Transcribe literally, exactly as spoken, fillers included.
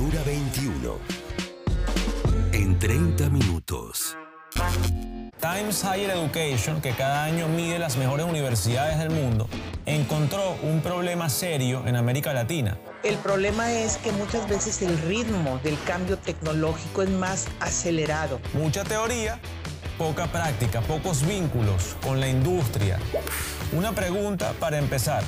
Cultura veintiuno. En treinta minutos. Times Higher Education, que cada año mide las mejores universidades del mundo, encontró un problema serio en América Latina. El problema es que muchas veces el ritmo del cambio tecnológico es más acelerado. Mucha teoría, poca práctica, pocos vínculos con la industria. Una pregunta para empezar.